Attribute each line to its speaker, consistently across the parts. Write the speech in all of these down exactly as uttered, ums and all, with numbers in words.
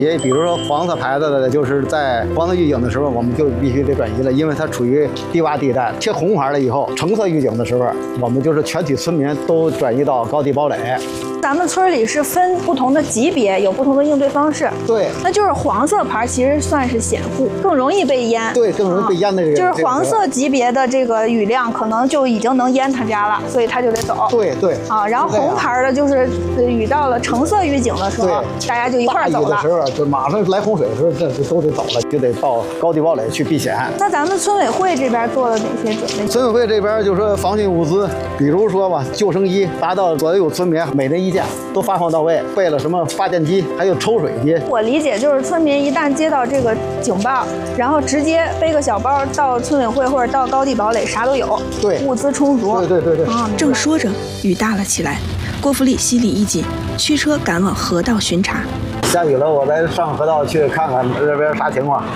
Speaker 1: 也比如说黄色牌子的，就是在黄色预警的时候，我们就必须得转移了，因为它处于低洼地带。贴红牌了以后，橙色预警的时候，我们就是全体村民都转移到高地堡垒。
Speaker 2: 咱们村里是分不同的级别，有不同的应对方式。
Speaker 1: 对，
Speaker 2: 那就是黄色牌其实算是险护，更容易被淹。
Speaker 1: 对，更容易被淹的这个。
Speaker 2: 就是黄色级别的这个雨量，可能就已经能淹他家了，所以他就得走。
Speaker 1: 对对。
Speaker 2: 啊，然后红牌的就是雨到了橙色预警的时候，大家就一块儿走了。
Speaker 1: 大雨的时候，就马上来洪水的时候，这就都得走了，就得到高地堡垒去避险。
Speaker 2: 那咱们村委会这边做了哪些准备？
Speaker 1: 村委会这边就说防汛物资，比如说吧，救生衣达到所有村民每人一件，都发放到位，备了什么发电机，还有抽水机。
Speaker 2: 我理解就是村民一旦接到这个警报，然后直接背个小包到村委会或者到高地堡垒，啥都有。
Speaker 1: 对，
Speaker 2: 物资充足。
Speaker 1: 对对对对。
Speaker 2: 啊，
Speaker 3: 正说着，雨大了起来，郭福利心里一紧，驱车赶往河道巡查。
Speaker 1: 下雨了，我再上河道去看看这边啥情况。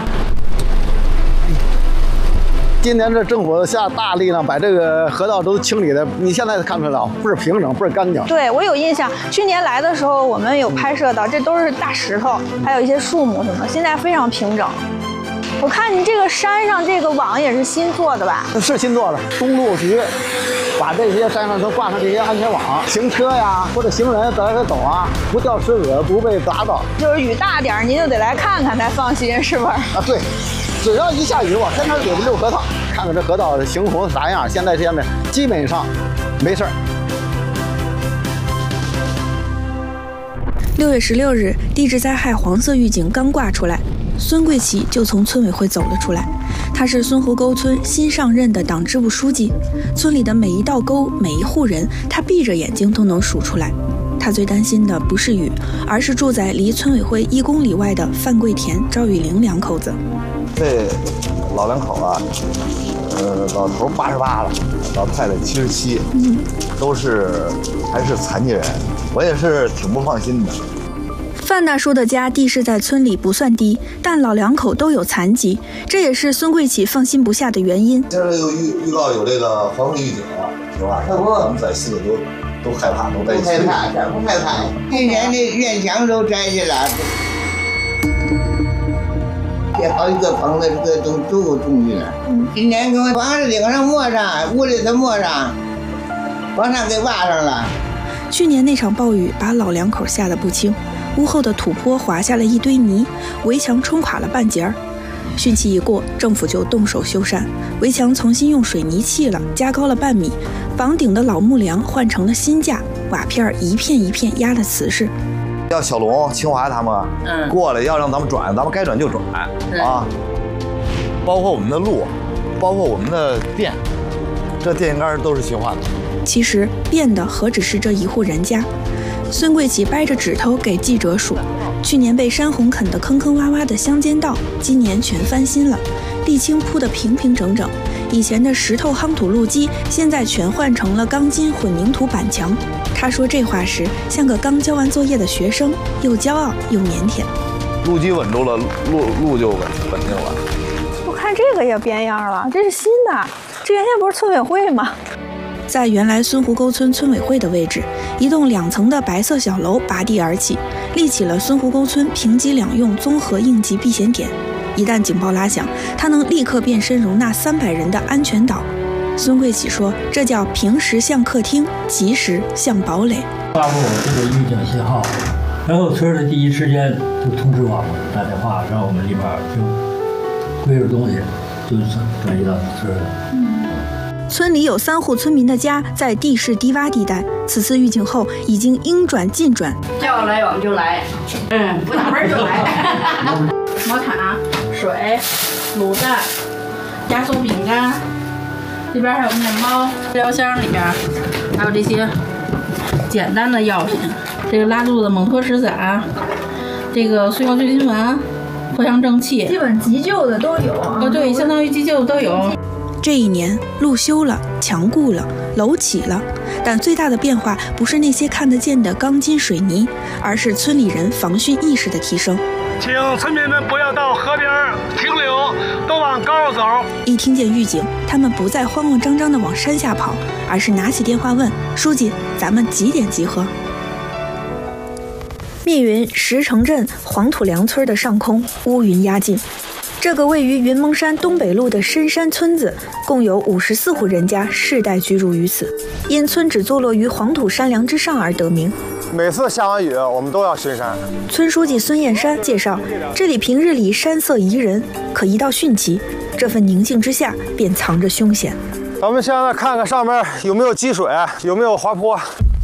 Speaker 1: 今年这政府下大力量，把这个河道都清理的，你现在看出来了，倍儿平整，倍儿干净。
Speaker 2: 对，我有印象，去年来的时候我们有拍摄到，这都是大石头，还有一些树木什么，现在非常平整。我看你这个山上这个网也是新做的吧？
Speaker 1: 是新做的，东路局把这些山上都挂上这些安全网，行车呀或者行人在这走啊，不掉石子，不被砸到。
Speaker 2: 就是雨大点您就得来看看才放心，是不是？
Speaker 1: 啊，对。只要一下雨，我天天溜溜河道，看看这河道形红啥样。现在现在基本上没事儿。
Speaker 3: 六月十六日，地质灾害黄色预警刚挂出来，孙桂奇就从村委会走了出来。他是孙湖沟村新上任的党支部书记，村里的每一道沟、每一户人，他闭着眼睛都能数出来。他最担心的不是雨，而是住在离村委会一公里外的范桂田、赵玉玲两口子。
Speaker 4: 这老两口啊，呃，老头八十八了，老太太七十七，嗯，都是还是残疾人，我也是挺不放心的。
Speaker 3: 范大叔的家地势在村里不算低，但老两口都有残疾，这也是孙桂启放心不下的原因。
Speaker 4: 现在又预预告有这个黄色预警了，是吧？我们在心里都都害怕，都担心。
Speaker 5: 害怕，咱不害怕。今年的院墙都摘下来了。这好几个棚子，这个都都够重的了。嗯，今年给我房子顶上抹上，屋里头抹上，往上给挖上了。
Speaker 3: 去年那场暴雨把老两口吓得不轻，屋后的土坡滑下了一堆泥，围墙冲垮了半截儿。汛期一过，政府就动手修缮，围墙重新用水泥砌了，加高了半米，房顶的老木梁换成了新架，瓦片一片一片压了瓷实。
Speaker 4: 要小龙、清华他们嗯过来，要让咱们转，咱们该转就转啊。包括我们的路，包括我们的电，这电线杆都是新换的。
Speaker 3: 其实变的何止是这一户人家。孙桂启掰着指头给记者数，去年被山洪啃得坑坑洼洼的乡间道，今年全翻新了，沥青铺得平平整整。以前的石头夯土路基，现在全换成了钢筋混凝土板墙。他说这话时，像个刚交完作业的学生，又骄傲又腼腆。
Speaker 4: 路基稳住了，路路就稳稳定了。
Speaker 2: 我看这个也变样了，这是新的，这原先不是村委会吗？
Speaker 3: 在原来孙湖沟村村委会的位置，一栋两层的白色小楼拔地而起，立起了孙湖沟村平级两用综合应急避险点。一旦警报拉响，它能立刻变身容纳三百人的安全岛。孙桂启说，这叫平时像客厅，及时像堡垒。
Speaker 6: 发布这个预警信号，然后村的第一时间就通知我们，打电话让我们立马就归置东西，就转移到村了。
Speaker 3: 嗯村里有三户村民的家在地势低洼地带，此次预警后已经应转尽转，
Speaker 7: 叫来我们就来，嗯，不打门就来。毛卡、水、卤蛋、压缩饼干，这边还有面包，医疗箱里边还有这些简单的药品，这个拉肚子蒙脱石散，这个碎药救心丸、藿香正气，
Speaker 2: 基本急救的都有啊。
Speaker 7: 哦，对，相当于急救的都有。
Speaker 3: 这一年，路修了，墙固了，楼起了，但最大的变化不是那些看得见的钢筋水泥，而是村里人防汛意识的提升。
Speaker 8: 请村民们不要到河边停留，都往高处走。
Speaker 3: 一听见预警，他们不再慌慌张张地往山下跑，而是拿起电话问书记：“咱们几点集合？” 密云石城镇黄土梁村的上空乌云压境。这个位于云蒙山东北路的深山村子，共有五十四户人家世代居住于此，因村址坐落于黄土山梁之上而得名。
Speaker 9: 每次下完雨，我们都要巡山。
Speaker 3: 村书记孙燕山介绍，这里平日里山色宜人，可一到汛期，这份宁静之下便藏着凶险。
Speaker 9: 咱们现在看看上面有没有积水，有没有滑坡。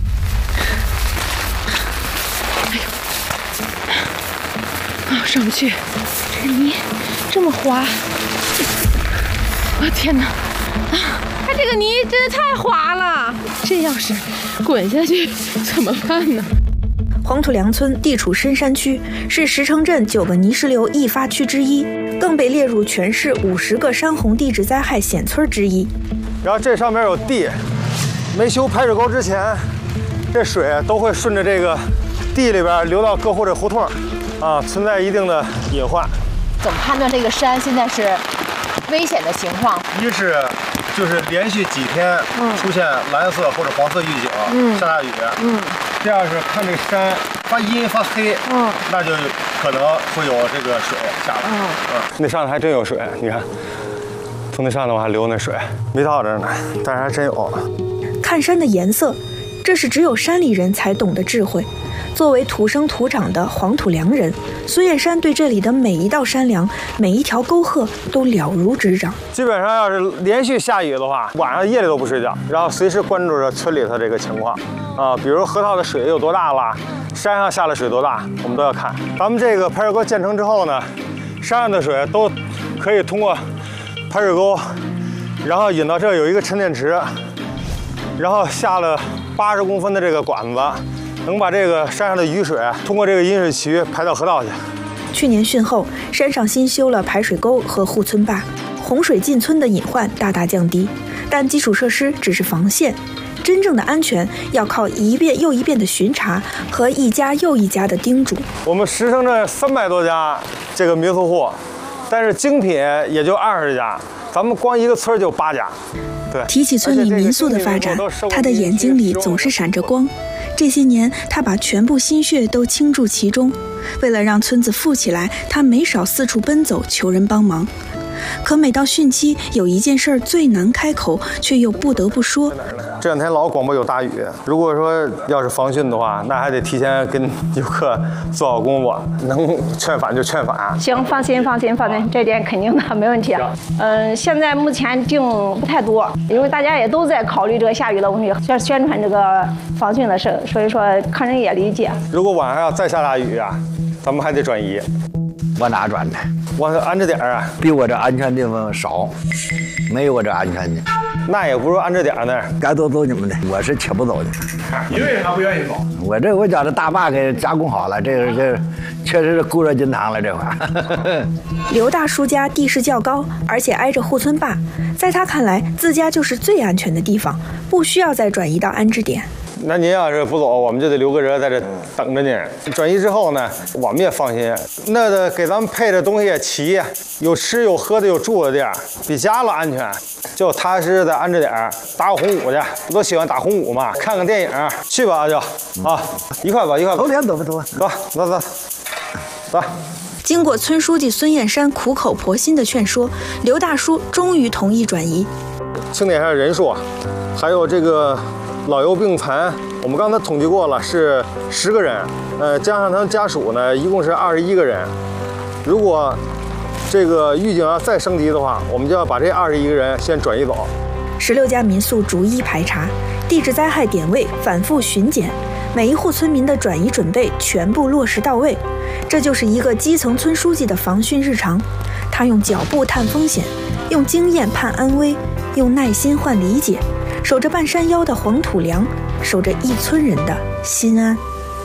Speaker 10: 啊，上不去，这个泥这么滑，我、啊、天哪！啊，它这个泥真的太滑了，这要是滚下去怎么办呢？
Speaker 3: 黄土梁村地处深山区，是石城镇九个泥石流易发区之一，更被列入全市五十个山洪地质灾害险村之一。
Speaker 9: 然后这上面有地，没修排水沟之前，这水都会顺着这个地里边流到各户这胡同，啊，存在一定的隐患。
Speaker 10: 怎么判断这个山现在是危险的情况？
Speaker 9: 一是就是连续几天出现蓝色或者黄色预警，嗯、下大雨。嗯。第二是看这个山发阴发黑，嗯，那就可能会有这个水下来。嗯。嗯，那上头还真有水，你看，从那上头还流那水，没到这儿呢，但是还真有。
Speaker 3: 看山的颜色，这是只有山里人才懂的智慧。作为土生土长的黄土梁人，孙燕山对这里的每一道山梁、每一条沟壑都了如指掌。
Speaker 9: 基本上要是连续下雨的话，晚上夜里都不睡觉，然后随时关注着村里头这个情况啊，比如河道的水有多大了，山上下了水多大，我们都要看。咱们这个排水沟建成之后呢，山上的水都可以通过排水沟，然后引到这儿有一个沉淀池，然后下了八十公分的这个管子。能把这个山上的雨水通过这个引水渠排到河道去。
Speaker 3: 去年汛后，山上新修了排水沟和护村坝，洪水进村的隐患大大降低。但基础设施只是防线，真正的安全要靠一遍又一遍的巡查和一家又一家的叮嘱。
Speaker 9: 我们石城镇三百多家这个民宿户，但是精品也就二十家，咱们光一个村就八家。对，
Speaker 3: 提起村里民宿的发展，他的眼睛里总是闪着光。这些年，他把全部心血都倾注其中。为了让村子富起来，他没少四处奔走求人帮忙。可每到汛期，有一件事儿最难开口，却又不得不说。
Speaker 9: 这两天老广播有大雨，如果说要是防汛的话，那还得提前跟游客做好工作，能劝返就劝返。
Speaker 11: 行，放心，放心，放心，这点肯定的，没问题。嗯，现在目前定不太多，因为大家也都在考虑这个下雨的问题，宣宣传这个防汛的事，所以说客人也理解。
Speaker 9: 如果晚上要再下大雨啊，咱们还得转移。
Speaker 1: 往哪转呢？
Speaker 9: 往安置点啊，
Speaker 1: 比我这安全地方少，没有我这安全的。
Speaker 9: 那也不如安置点那儿，
Speaker 1: 该走走你们的，我是且不走的。
Speaker 8: 你为啥不愿意走？
Speaker 1: 我这我将这大坝给加工好了，这个这确实是固若金汤了这块。
Speaker 3: 刘大叔家地势较高，而且挨着护村坝，在他看来，自家就是最安全的地方，不需要再转移到安置点。
Speaker 9: 那您要是不走，我们就得留个人在这等着您。转移之后呢，我们也放心。那得给咱们配的东西也齐，有吃有喝的有住的地儿，比家了安全。就踏实在安置点打个红舞去，不都喜欢打红舞嘛？看看电影去吧，就啊，一块吧，一块吧。
Speaker 1: 头天走不走？
Speaker 9: 走走走走。
Speaker 3: 经过村书记孙燕山苦口婆心的劝说，刘大叔终于同意转移。
Speaker 9: 清点一下人数，还有这个老幼病残，我们刚才统计过了，是十个人，呃，加上他们家属呢，一共是二十一个人。如果这个预警要再升级的话，我们就要把这二十一个人先转移走。
Speaker 3: 十六家民宿逐一排查，地质灾害点位反复巡检，每一户村民的转移准备全部落实到位。这就是一个基层村书记的防汛日常。他用脚步探风险，用经验盼安危，用耐心换理解，守着半山腰的黄土梁，守着一村人的心安。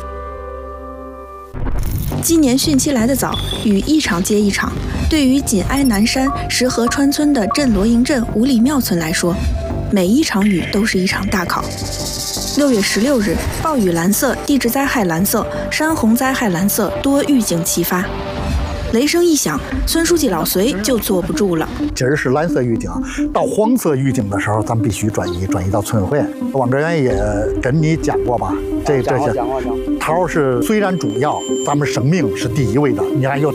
Speaker 3: 今年汛期来得早，雨一场接一场。对于紧挨南山石河川村的镇罗营镇五里庙村来说，每一场雨都是一场大考。六月十六日，暴雨蓝色、地质灾害蓝色、山洪灾害蓝色多预警齐发。 雷声一响，孙书记老隋就坐不住了。
Speaker 12: 今儿是蓝色预警，到黄色预警的时候，咱必须转移，转移到村委会。王哲元也跟你讲过吧？这这些桃是虽然主要，咱们生命是第一位的。你看有